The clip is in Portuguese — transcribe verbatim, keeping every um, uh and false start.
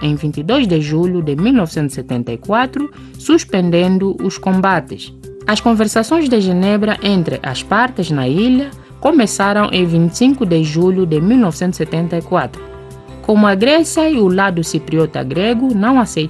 em vinte e dois de julho de mil novecentos e setenta e quatro, suspendendo os combates. As conversações de Genebra entre as partes na ilha começaram em vinte e cinco de julho de mil novecentos e setenta e quatro. Como a Grécia e o lado cipriota grego não aceitaram